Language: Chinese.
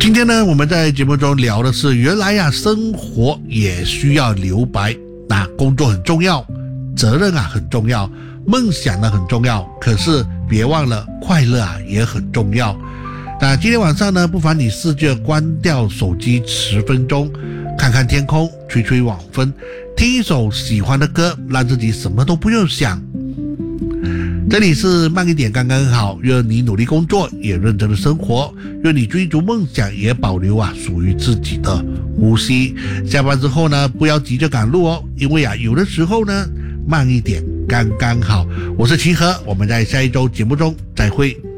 今天呢，我们在节目中聊的是，原来呀，生活也需要留白。那工作很重要，责任啊很重要，梦想呢很重要，可是别忘了快乐啊也很重要。那今天晚上呢，不妨你试着关掉手机10分钟，看看天空，吹吹晚风，听一首喜欢的歌，让自己什么都不用想。这里是慢一点刚刚好，愿你努力工作，也认真的生活，愿你追逐梦想，也保留属于自己的呼吸。下班之后呢，不要急着赶路哦，因为有的时候呢，慢一点刚刚好。我是齐和，我们在下一周节目中再会。